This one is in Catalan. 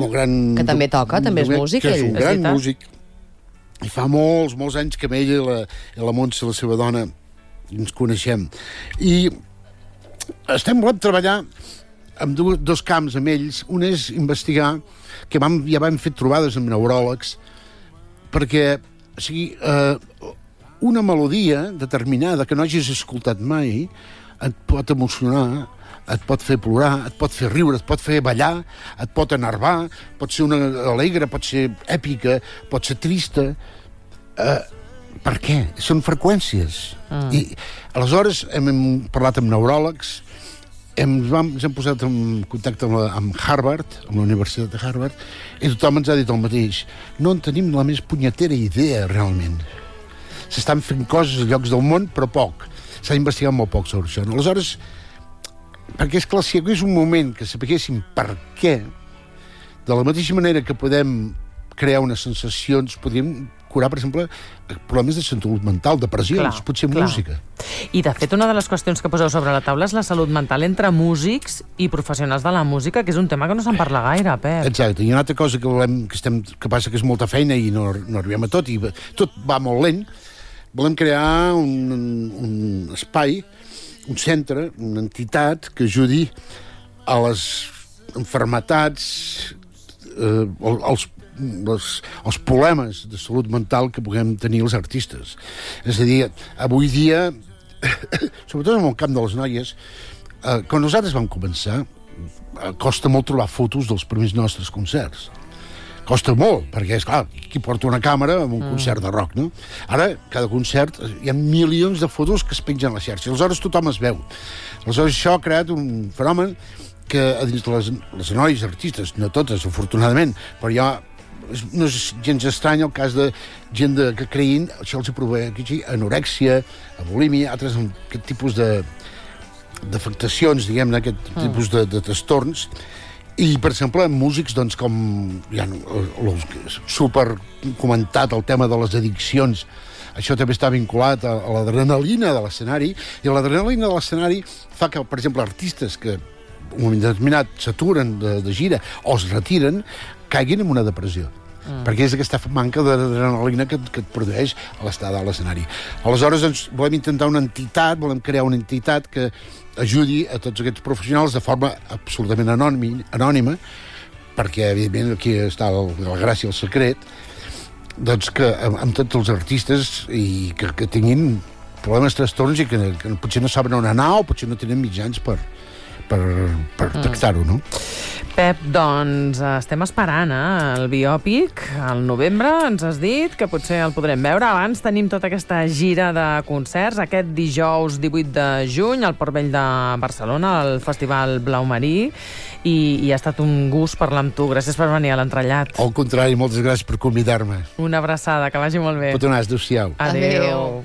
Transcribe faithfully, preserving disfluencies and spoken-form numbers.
molt gran... Que també toca, també és músic, que és ell. un gran músic. I fa molts, molts anys que amb ell i la, i la Montse, la seva dona, ens coneixem. I estem volem treballar en dos camps amb ells. Un és investigar, que vam, ja vam fer trobades amb neuròlegs, perquè o sigui, eh, una melodia determinada que no hagis escoltat mai et pot emocionar, et pot fer plorar, et pot fer riure, et pot fer ballar, et pot enervar, pot ser una alegre, pot ser èpica, pot ser trista. Eh, per què? Són freqüències. Mm. I aleshores hem, hem parlat amb neuròlegs, hem, vam, ens hem posat en contacte amb, la, amb Harvard, amb la Universitat de Harvard, i tothom ens ha dit el mateix. No en tenim la més punyetera idea, realment. S'estan fent coses a llocs del món, però poc. S'ha investigat molt poc sobre això. Aleshores, perquè, esclar, si hi hagués un moment que sapiguéssim per què, de la mateixa manera que podem crear unes sensacions, podríem curar, per exemple, problemes de salut mental, depressions, clar, potser clar. Música. I, de fet, una de les qüestions que poseu sobre la taula és la salut mental entre músics i professionals de la música, que és un tema que no se'n parla gaire, Pep. Exacte. I una altra cosa que volem, que, estem, que passa que és molta feina i no, no arribem a tot, i tot va molt lent, volem crear un, un espai, un centre, una entitat que ajudi a les malalties, eh, els, les, els problemes de salut mental que puguem tenir els artistes. És a dir, avui dia, sobretot en el camp de les noies, eh, quan nosaltres vam començar, eh, costa molt trobar fotos dels primers nostres concerts. Costa molt, perquè, és clar, qui porta una càmera amb un mm. concert de rock, no? Ara, cada concert, hi ha milions de fotos que es pengen a la xarxa. Aleshores, tothom es veu. Aleshores, això ha creat un fenomen que a dins de les, les noies artistes, no totes, afortunadament, però hi ha, no és gens estrany el cas de gent de, que creïn, això els provoca anorèxia, bulímia, altres aquest tipus de d'afectacions, diguem-ne, aquest mm. tipus de, de trastorns. I, per exemple, músics, doncs, com ja, super comentat el tema de les addiccions, això també està vinculat a, a l'adrenalina de l'escenari, i l'adrenalina de l'escenari fa que, per exemple, artistes que un moment determinat s'aturen de, de gira o es retiren, caiguin en una depressió. Mm. Perquè és aquesta manca d'adrenalina que, que et produeix a l'estada a l'escenari. Aleshores, doncs, volem intentar una entitat, volem crear una entitat que ajudi a tots aquests professionals de forma absolutament anònima, anònima perquè, evidentment, aquí està el, la gràcia, el secret, doncs que amb, amb tots els artistes i que, que tinguin problemes, trastorns i que, que potser no saben on anar o potser no tenen mitjans per, per, per mm. tractar-ho, no? Pep, doncs estem esperant eh, el biòpic al novembre, ens has dit que potser el podrem veure. Abans tenim tota aquesta gira de concerts, aquest dijous divuit de juny al Port Vell de Barcelona, al Festival Blau Marí, i, i ha estat un gust parlar amb tu. Gràcies per venir a l'Entrellat. Al contrari, moltes gràcies per convidar-me. Una abraçada, que vagi molt bé. Petonàs, adéu-siau. Adéu. Adéu.